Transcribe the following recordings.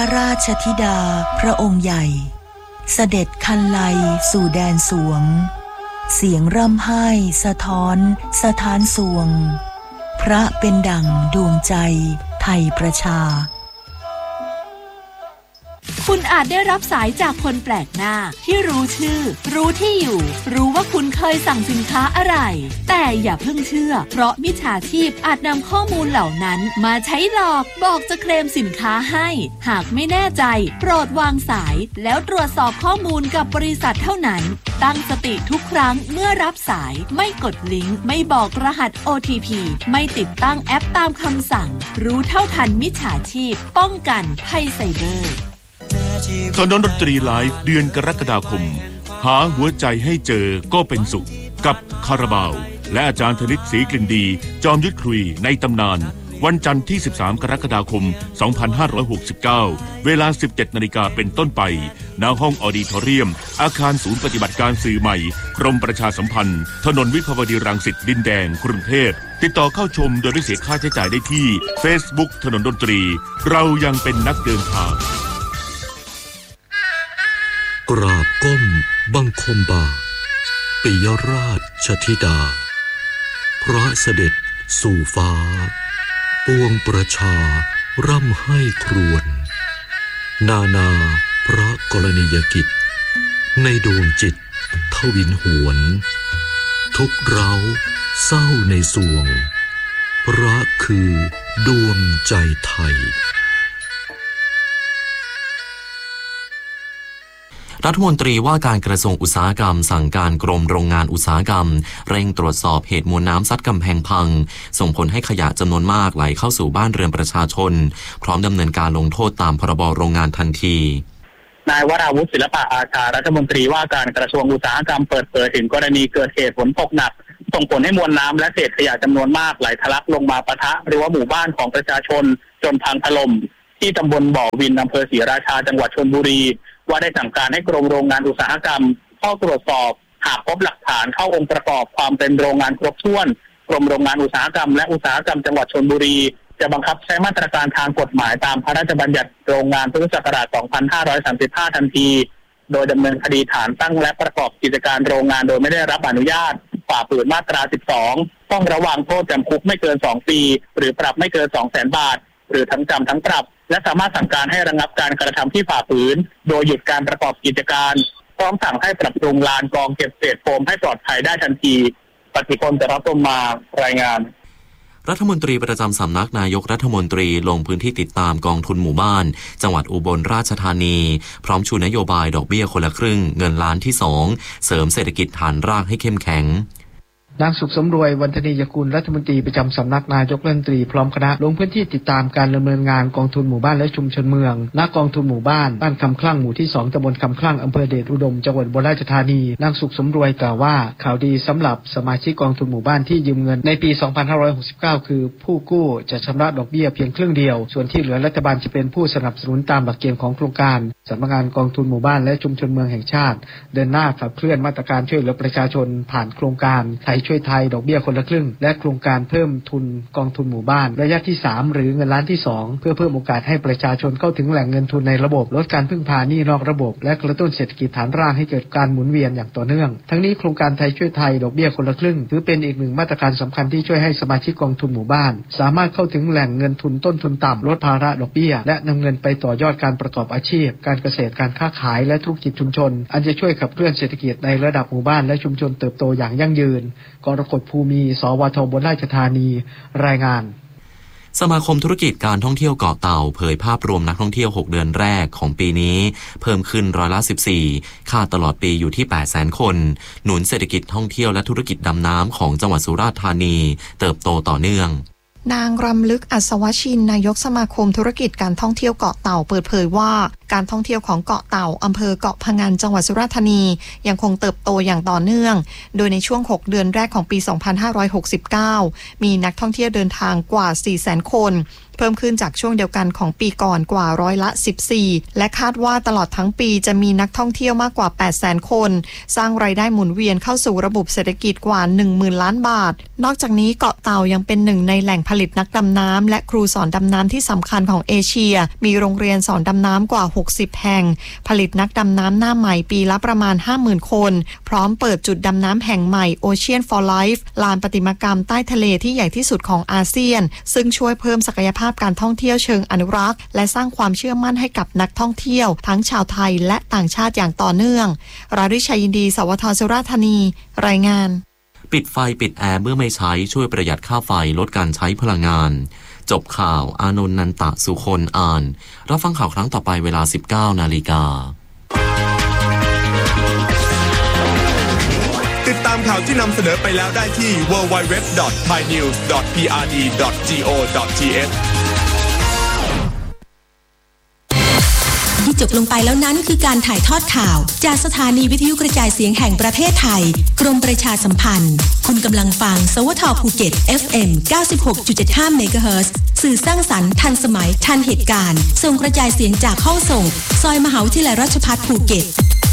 ราชธิดาพระองค์ใหญ่เสด็จคันไลสู่แดนสวงเสียงร่ำไห้สะท้อนสถานสวงพระเป็นดั่งดวงใจไทยประชาคุณอาจได้รับสายจากคนแปลกหน้าที่รู้ชื่อรู้ที่อยู่รู้ว่าคุณเคยสั่งสินค้าอะไรแต่อย่าเพิ่งเชื่อเพราะมิจฉาชีพอาจนำข้อมูลเหล่านั้นมาใช้หลอกบอกจะเคลมสินค้าให้หากไม่แน่ใจโปรดวางสายแล้วตรวจสอบข้อมูลกับบริษัทเท่านั้นตั้งสติทุกครั้งเมื่อรับสายไม่กดลิงก์ไม่บอกรหัส OTP ไม่ติดตั้งแอปตามคำสั่งรู้เท่าทันมิจฉาชีพป้องกันภัยไซเบอร์ถนนดนตรีไลฟ์เดือนกรกฎาคมหาหัวใจให้เจอก็เป็นสุขกับคาราบาวและอาจารย์ธนิตศรีกลิ่นดีจอมยุทธคุยในตำนานวันจันทร์ที่13กรกฎาคม2569เวลา 17:00 น.เป็นต้นไปณห้องออดิทอเรียมอาคารศูนย์ปฏิบัติการสื่อใหม่กรมประชาสัมพันธ์ถนนวิภาวดีรังสิตดินแดงกรุงเทพติดต่อเข้าชมโดยไม่เสียค่าใช้จ่ายได้ที่ Facebook ถนนดนตรีเรายังเป็นนักเดินทางกราบก้มบังคมบาทปิยราชธิดาพระเสด็จสู่ฟ้าปวงประชาร่ำให้ครวญนาพระกรณียกิจในดวงจิตทวินหวนทุกเร้าเศร้าในสวงพระคือดวงใจไทยรัฐมนตรีว่าการกระทรวงอุตสาหกรรมสั่งการกรมโรงงานอุตสาหกรรมเร่งตรวจสอบเหตุมวลน้ำซัดกำแพงพังส่งผลให้ขยะจำนวนมากไหลเข้าสู่บ้านเรือนประชาชนพร้อมดำเนินการลงโทษตามพรบโรงงานทันทีนายวราวุฒิศิลปะอาชารัฐมนตรีว่าการกระทรวงอุตสาหกรรมเปิดเผยถึงกรณีเกิดเหตุฝนตกหนักส่งผลให้มวลน้ำและเศษขยะจำนวนมากไหลทะลักลงมาปะทะรั้วหมู่บ้านของประชาชนจนพังถล่มที่ตำบลบ่อวินอำเภอศรีราชาจังหวัดชลบุรีว่าได้สั่งการให้กรมโรงงานอุตสาหกรรมเข้าตรวจสอบหากพบหลักฐานเข้าองค์ประกอบความเป็นโรงงานครบถ้วนกรมโรงงานอุตสาหกรรมและอุตสาหกรรมจังหวัดชลบุรีจะบังคับใช้มาตรการทางกฎหมายตามพระราชบัญญัติโรงงานพุทธศักราช 2535 ทันทีโดยดำเนินคดีฐานตั้งและประกอบกิจการโรงงานโดยไม่ได้รับอนุญาตฝ่าฝืนมาตรา 12 ต้องระวางโทษจำคุกไม่เกิน 2 ปีหรือปรับไม่เกิน 200,000 บาทหรือทั้งจำทั้งปรับและสามารถสั่งการให้ระงับการกระทำที่ฝ่าฝืนโดยหยุดการประกอบกิจการพร้อมสั่งให้ปรับปรุงลานกองเก็บเศษโฟมให้ปลอดภัยได้ทันทีปฏิพลจะรับตัวมารายงานรัฐมนตรีประจำสำนักนายกรัฐมนตรีลงพื้นที่ติดตามกองทุนหมู่บ้านจังหวัดอุบลราชธานีพร้อมชูนโยบายดอกเบี้ยคนละครึ่งเงินล้านที่2เสริมเศรษฐกิจฐานรากให้เข้มแข็งนางสุขสมรวยวันธนียกุลรัฐมนตรีประจำสำนักนายกรัฐมนตรีพร้อมคณะลงพื้นที่ติดตามการดำเนินงานกองทุนหมู่บ้านและชุมชนเมืองณกองทุนหมู่บ้านบ้านคำคลั่งหมู่ที่2ตำบลคำคลั่งอำเภอเดชอุดมจังหวัดอุบลราชธานีนางสุขสมรวยกล่าวว่าข่าวดีสำหรับสมาชิกกองทุนหมู่บ้านที่ยืมเงินในปี 2569 คือผู้กู้จะชำระดอกเบี้ยเพียงครึ่งเดียวส่วนที่เหลือรัฐบาลจะเป็นผู้สนับสนุนตามหลักเกณฑ์ของโครงการสำนักงานกองทุนหมู่บ้านและชุมชนเมืองแห่งชาติเดินหน้าขับเคลื่อนมาตรการช่วยเหลือประชาชนผ่านโครงการไทยช่วยไทยดอกเบี้ยคนละครึ่งและโครงการเพิ่มทุนกองทุนหมู่บ้านระยะที่3หรือเงินล้านที่2เพื่อเพิ่มโอกาสให้ประชาชนเข้าถึงแหล่งเงินทุนในระบบลดการพึ่งพาหนี้นอกระบบและกระตุ้นเศรษฐกิจฐานรากให้เกิดการหมุนเวียนอย่างต่อเนื่องทั้งนี้โครงการไทยช่วยไทยดอกเบี้ยคนละครึ่งถือเป็นอีกหนึ่งมาตรการสำคัญที่ช่วยให้สมาชิกกองทุนหมู่บ้านสามารถเข้าถึงแหล่งเงินทุนต้นทุนต่ำลดภาระดอกเบี้ยและนำเงินไปต่อยอดการประกอบอาชีพการเกษตรการค้าขายและธุรกิจชุมชนอันจะช่วยขับเคลื่อนเศรษฐกิจในระดับหมู่บ้านและชุมชนเติบโตอย่างยั่งยืนกรกฎภูมิสวทอุบลราชธานีรายงานสมาคมธุรกิจการท่องเที่ยวเกาะเต่าเผยภาพรวมนักท่องเที่ยว6เดือนแรกของปีนี้เพิ่มขึ้น14%คาดตลอดปีอยู่ที่ 800,000 คนหนุนเศรษฐกิจท่องเที่ยวและธุรกิจดำน้ำของจังหวัดสุราษฎร์ธานีเติบโตต่อเนื่องนางรำลึกอัศวชินนายกสมาคมธุรกิจการท่องเที่ยวเกาะเต่าเปิดเผยว่าการท่องเที่ยวของเกาะเต่าอำเภอเกาะพะงันจังหวัดสุราษฎร์ธานียังคงเติบโตอย่างต่อเนื่องโดยในช่วง6เดือนแรกของปี2569มีนักท่องเที่ยวเดินทางกว่า 400,000 คนเพิ่มขึ้นจากช่วงเดียวกันของปีก่อนกว่า14%และคาดว่าตลอดทั้งปีจะมีนักท่องเที่ยวมากกว่า 800,000 คนสร้างรายได้หมุนเวียนเข้าสู่ระบบเศรษฐกิจกว่า 10,000 ล้านบาทนอกจากนี้เกาะเต่ายังเป็นหนึ่งในแหล่งผลิตนักดำน้ำและครูสอนดำน้ำที่สำคัญของเอเชียมีโรงเรียนสอนดำน้ำกว่า60แห่งผลิตนักดำน้ำหน้าใหม่ปีละประมาณ 50,000 คนพร้อมเปิดจุดดำน้ำแห่งใหม่ Ocean for Life ลานประติมากรรมใต้ทะเลที่ใหญ่ที่สุดของอาเซียนซึ่งช่วยเพิ่มศักยภาพการท่องเที่ยวเชิงอนุรักษ์และสร้างความเชื่อมั่นให้กับนักท่องเที่ยวทั้งชาวไทยและต่างชาติอย่างต่อเนื่องราริชัยยินดีสวทสุราษฎร์ธานีรายงานปิดไฟปิดแอร์เมื่อไม่ใช้ช่วยประหยัดค่าไฟลดการใช้พลังงานจบข่าวอานนท์นันตะสุคนอ่านรับฟังข่าวครั้งต่อไปเวลา 19:00 น. ติดตามข่าวที่นำเสนอไปแล้วได้ที่ www.thainews.prd.go.th ที่จบลงไปแล้วนั้นคือการถ่ายทอดข่าวจากสถานีวิทยุกระจายเสียงแห่งประเทศไทยกรมประชาสัมพันธ์คุณกำลังฟังสวทภูเก็ต FM 96.75 เมกะเฮิรตซ์สื่อสร้างสรรค์ทันสมัยทันเหตุการณ์ส่งกระจายเสียงจากห้องส่งซอยมหาวิทยาลัยราชภัฏภูเก็ต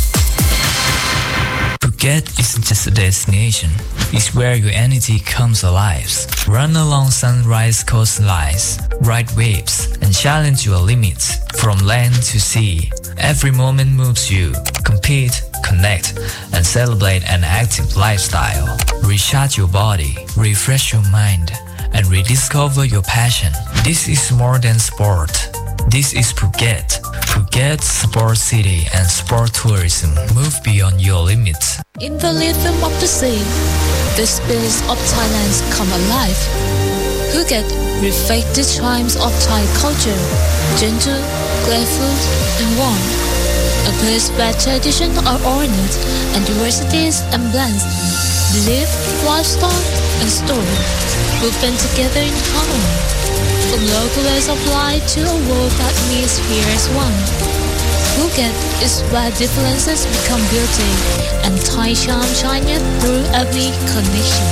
Phuket isn't just a destination, it's where your energy comes alive. Run along sunrise coastlines, ride waves, and challenge your limits from land to sea. Every moment moves you. Compete, connect, and celebrate an active lifestyle. Recharge your body, refresh your mind, and rediscover your passion. This is more than sport. This is Phuket. Phuket Sport City and Sport Tourism. Move beyond your limits. In the rhythm of the sea, the spirits of Thailand come alive. Phuket reflects the charms of Thai culture, gentle, playful, and warm. A place where traditions are honored and diversities and blends. Belief, lifestyle, and story will blend together in harmony. From local ways of life to a world that meets here as one. Phuket is where differences become beauty and Thai charm shines through every connection.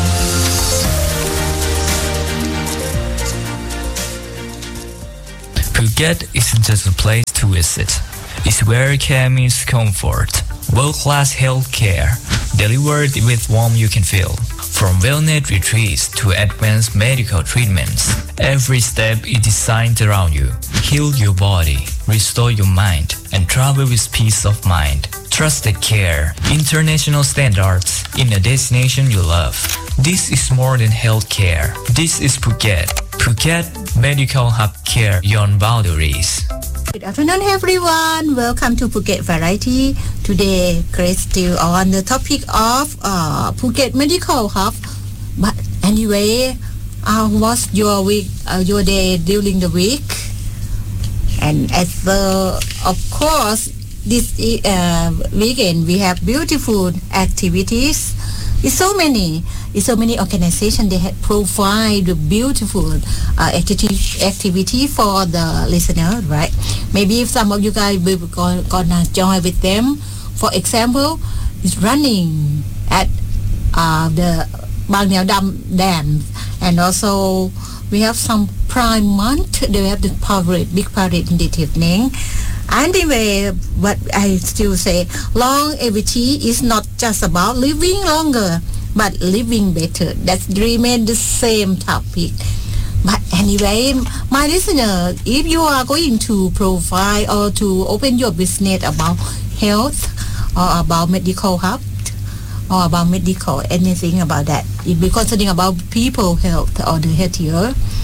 Phuket isn't just a place to visit. It's where care meets comfort. World-class health care delivered with warmth you can feel. From wellness retreats to advanced medical treatments, every step is designed around you. Heal your body, restore your mind, and travel with peace of mind. Trusted care, international standards in a destination you love. This is more than healthcare. This is Phuket. Phuket Medical Hub Care Beyond Boundaries. Good afternoon, everyone. Welcome to Phuket Variety. Today, Grace still on the topic of Phuket Medical Hub. But anyway, how was your week, your day during the week? And of course, this weekend we have beautiful activities. It's so many organizations they have provide beautiful activity for the listener, right? Maybe if some of you guys will gonna join with them. For example, it's running at the Bang Neo Dam Dam, and also we have some Prime Month. They have the big parade in the evening. Anyway, what I still say, longevity is not just about living longer, but living better. That remain the same topic. But anyway, my listener, if you are going to provide or to open your business about health or about medical hub or about medical, anything about that, if you're concerning about people health or the healthier,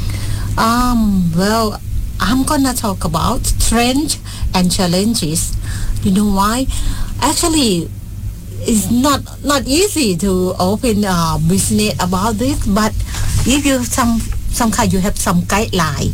well, I'm gonna talk about strengths and challenges. You know why? Actually, it's not easy to open a business about this, but if you some kind you have some guideline,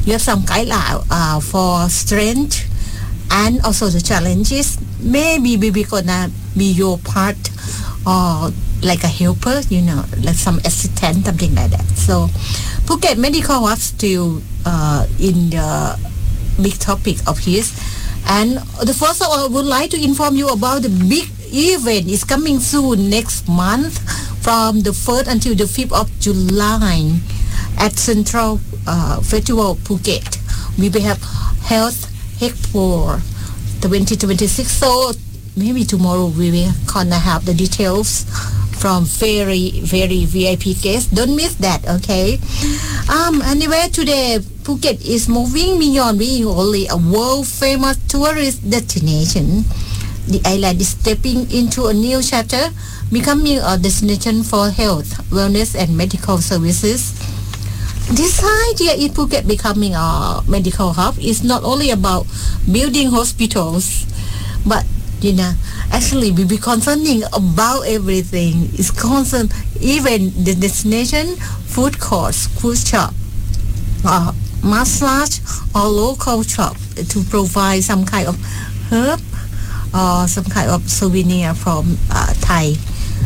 for strength and also the challenges. Maybe we gonna be your part or like a helper, like some assistant, something like that. So Phuket Medical was still in the big topic of his. And the first of all, I would like to inform you about the big event is coming soon next month from the 1st until the 5th of July at Central Festival Phuket. We will have Health Expo 2026. So maybe tomorrow we will gonna have the details from very VIP guests. Don't miss that, okay? Anyway, today Phuket is moving beyond being only a world famous tourist destination. The island is stepping into a new chapter, becoming a destination for health, wellness and medical services. This idea in Phuket becoming a medical hub is not only about building hospitals, but actually we be concerning about everything. It's concerned even the destination, food courts, food shop, massage or local shop to provide some kind of herb or some kind of souvenir from Thai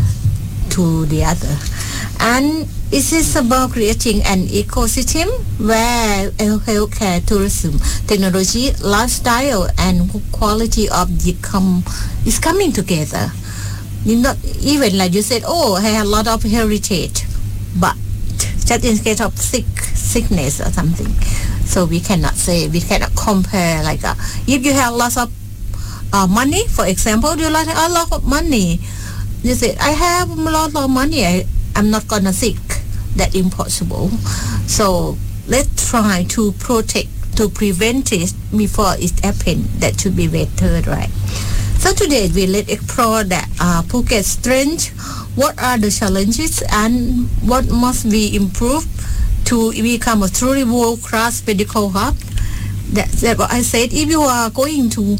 to the other. And it is about creating an ecosystem where healthcare, tourism, technology, lifestyle, and quality of the is coming together. Not even like you said, I have a lot of heritage, but just in case of sickness or something. So we cannot compare like if you have lots of money, for example, you like a lot of money. You say, I have a lot of money, I'm not gonna sick. That impossible. So let's try to prevent it before it happens. That should be better, right? So today we let's explore that Phuket's strength. What are the challenges and what must be improved to become a truly world-class medical hub? That's what I said. If you are going to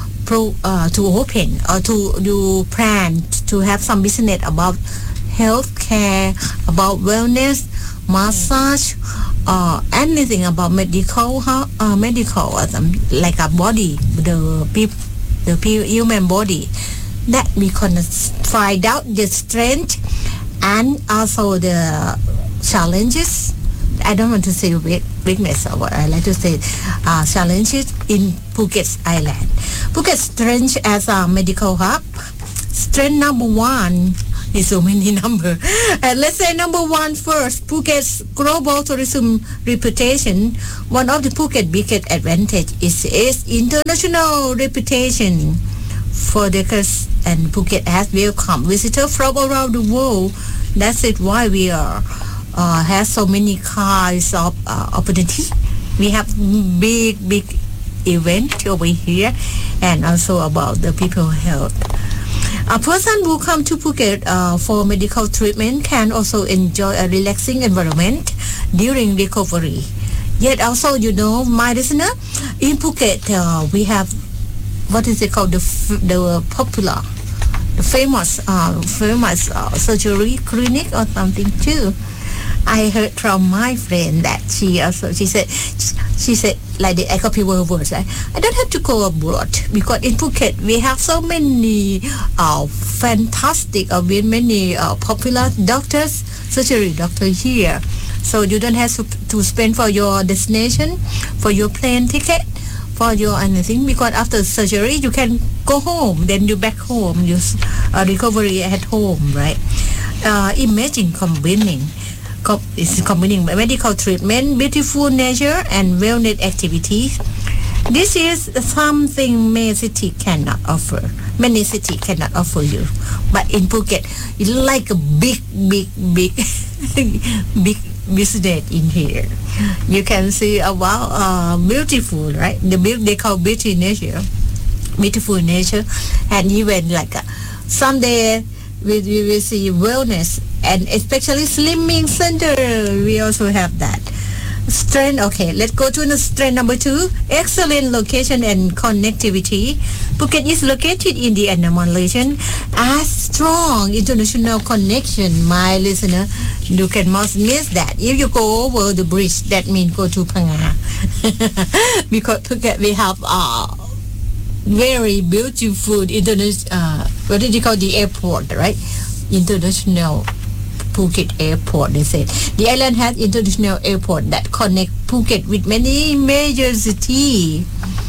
open or to do plan to have some business about healthcare, about wellness, massage, anything about medical or something like a body, the human body, that we can find out the strength and also the challenges. I don't want to say weakness or what I like to say challenges in Phuket's island. Phuket's strength as a medical hub. Strength number one is so many numbers. Let's say number one first, Phuket's global tourism reputation. One of the Phuket biggest advantage is its international reputation. For the coast, and Phuket has welcomed visitors from around the world. That's it. Why we have so many kinds of opportunity. We have big event over here, and also about the people health. A person who come to Phuket for medical treatment can also enjoy a relaxing environment during recovery. Yet also, my listener, in Phuket we have what is it called, the popular, the famous surgery clinic or something too. I heard from my friend that she said like the copy words, I don't have to go abroad because in Phuket we have so many fantastic many popular doctors, surgery doctors here, so you don't have to spend for your destination, for your plane ticket, for your anything, because after surgery you can go home, then you back home, you recovery at home, right? Imagine combining medical treatment, beautiful nature, and wellness activities. This is something many cities cannot offer you. But in Phuket, it's like a big business in here. You can see about beautiful, right? They call beautiful nature, and even like someday we will see wellness, and especially slimming center. We also have that. Strength. Okay, let's go to the strength number 2. Excellent location and connectivity. Phuket is located in the Andaman region. A strong international connection, my listener. You can must miss that. If you go over the bridge, that means go to Phang Nga. Because Phuket we have very beautiful international. What did you call the airport, right? International Phuket Airport, they said. The island has international airport that connect Phuket with many major cities.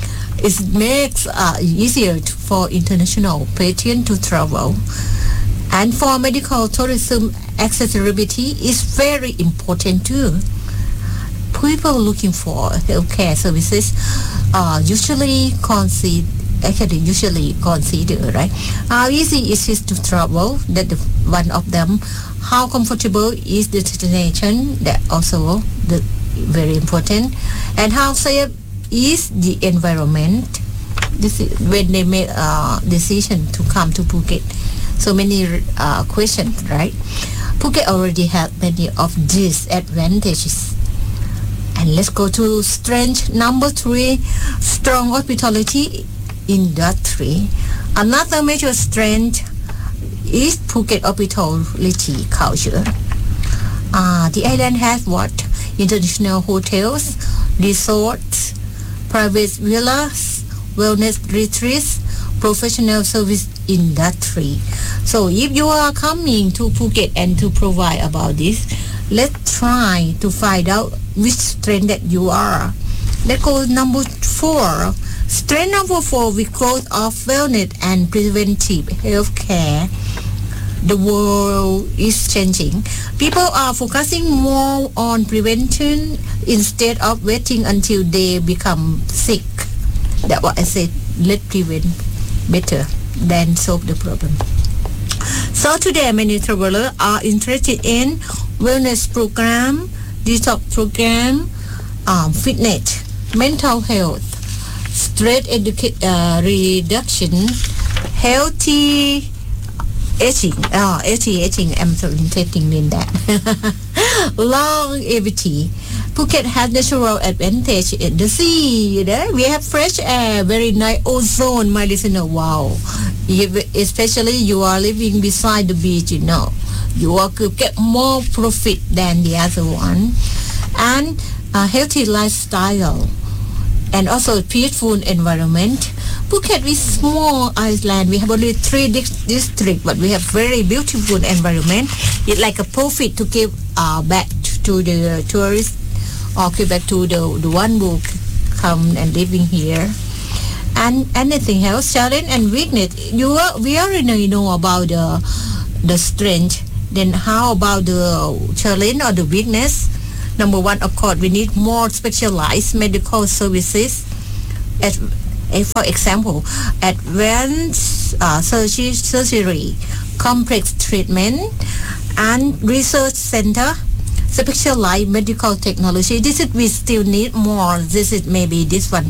It makes easier for international patients to travel. And for medical tourism, accessibility is very important too. People looking for healthcare services usually consider, right? How easy is it to travel? That one of them. How comfortable is the destination? That also very important. And how safe is the environment? This is when they make a decision to come to Phuket. So many questions, right? Phuket already has many of these advantages. And let's go to strength number 3, strong hospitality industry. Another major strength is Phuket hospitality culture. The island has what? International hotels, resorts, private villas, wellness retreats, professional service industry. So if you are coming to Phuket and to provide about this, let's try to find out which strength that you are. Let's go number 4. Strength number 4, with growth of wellness and preventive health care. The world is changing. People are focusing more on prevention instead of waiting until they become sick. That's what I said. Let's prevent better than solve the problem. So today many travelers are interested in wellness program, detox program, fitness, mental health, stress reduction, healthy aging. Aging. I'm so interested in that. Longevity. Phuket has natural advantage in the sea. We have fresh air, very nice ozone, my listener. Wow. Especially you are living beside the beach, you will get more profit than the other one. And a healthy lifestyle. And also peaceful environment. Phuket is small island. We have only 3 districts, but we have very beautiful environment. It's like a profit to give back to the tourists, or give back to the one who come and living here. And anything else, challenge and weakness. We already know about the strength. Then how about the challenge or the weakness? Number 1, of course, we need more specialized medical services. For example, advanced surgery, complex treatment, and research center, specialized medical technology. This is we still need more. This is maybe this one,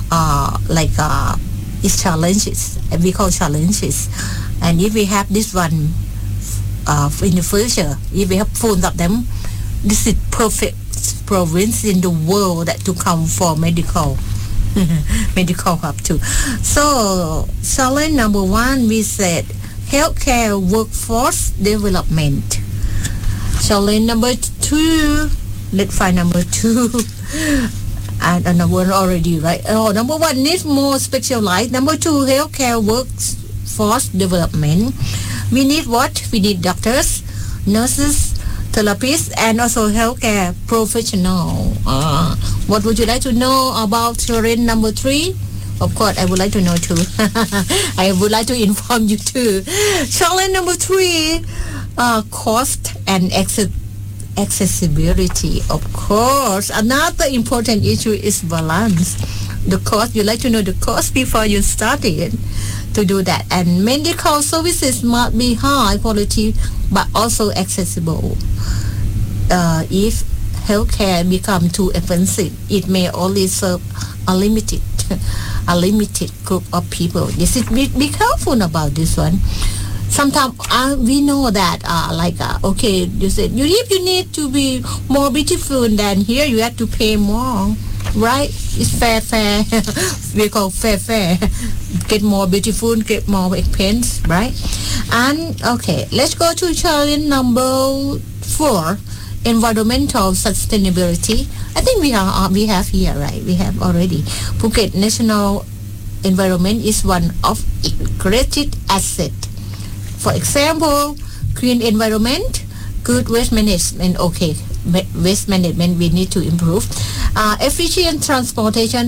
is challenges. We call challenges. And if we have this one in the future, if we have full of them, this is perfect province in the world that to come for medical hub too. So challenge number 1, we said healthcare workforce development. Challenge number 2, let's find number 2. And number 1 already, right? Number 1 needs more specialized. Number 2, healthcare workforce development. We need what? We need doctors, nurses, therapists, and also healthcare professional. What would you like to know about challenge number 3? Of course, I would like to know too. I would like to inform you too. Challenge number 3, cost and accessibility. Of course, another important issue is balance. The cost, you like to know the cost before you start it to do that. And medical services must be high quality but also accessible. If healthcare become too expensive, it may only serve a limited group of people. This is be careful about this one. Sometimes we know that okay, you said if you need to be more beautiful than here, you have to pay more, right? It's fair. We call fair. Get more beautiful, get more expense, right? And okay, let's go to challenge number 4. Environmental sustainability. I think we have here, right? We have already. Phuket National Environment is one of its greatest assets. For example, clean environment, good waste management. Okay, waste management we need to improve. Efficient transportation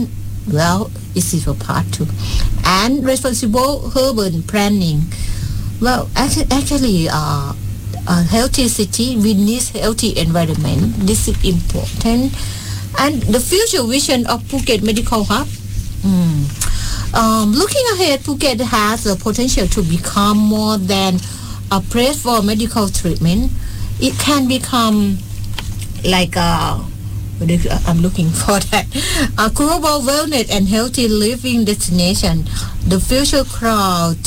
Well, it's for part 2. And responsible urban planning. Well, actually, a healthy city, we need healthy environment. This is important. And the future vision of Phuket Medical Hub. Looking ahead, Phuket has the potential to become more than a place for medical treatment. It can become like I'm looking for that, a global wellness and healthy living destination. The future crowd,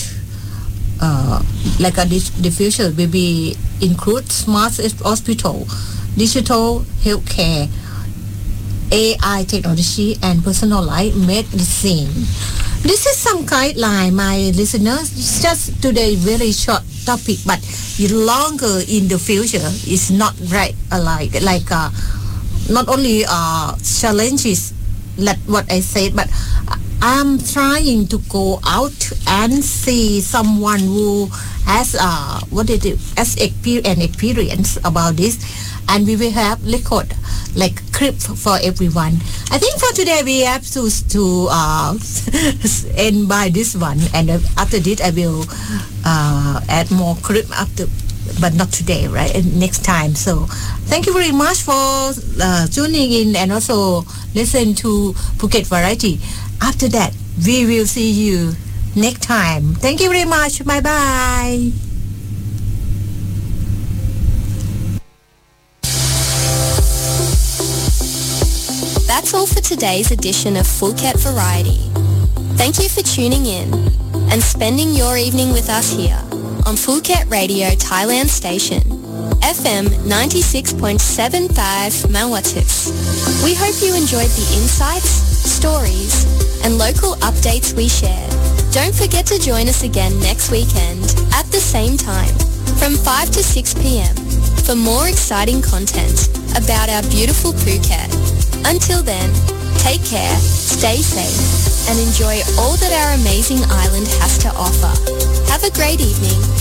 the future will be include smart hospital, digital healthcare, AI technology, and personalized medicine. This is some guideline, my listeners. It's just today very short topic, but longer in the future is not right like not only challenges like what I said, but I'm trying to go out and see someone who has experience about this, and we will have record like clip for everyone. I think for today we have to end by this one, and after this I will add more clip after, but not today, right? And next time. So thank you very much for tuning in and also listen to Phuket Variety. After that, we will see you next time. Thank you very much. Bye bye. That's all for today's edition of Phuket Variety. Thank you for tuning in and spending your evening with us here on Phuket Radio Thailand Station, FM 96.75 Mawatips. We hope you enjoyed the insights, stories, and local updates we shared. Don't forget to join us again next weekend at the same time from 5 to 6 p.m. for more exciting content about our beautiful Phuket. Until then, take care, stay safe, and enjoy all that our amazing island has to offer. Have a great evening.